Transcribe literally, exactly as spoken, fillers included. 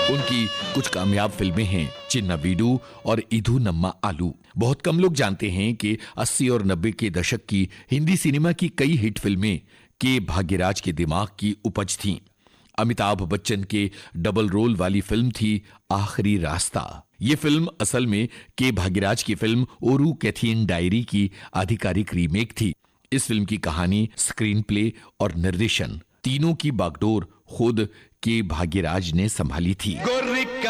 उनकी कुछ कामयाब फिल्में हैं चिन्ना वीडू और इधू नम्मा आलू। बहुत कम लोग जानते हैं कि अस्सी और नब्बे के दशक की हिंदी सिनेमा की कई हिट फिल्में के भाग्यराज के दिमाग की उपज थीं। अमिताभ बच्चन के डबल रोल वाली फिल्म थी आखिरी रास्ता। ये फिल्म असल में के भाग्यराज की फिल्म ओरू कैथीन डायरी की आधिकारिक रीमेक थी। इस फिल्म की कहानी, स्क्रीन प्ले और निर्देशन तीनों की बागडोर खुद के भाग्यराज ने संभाली थी।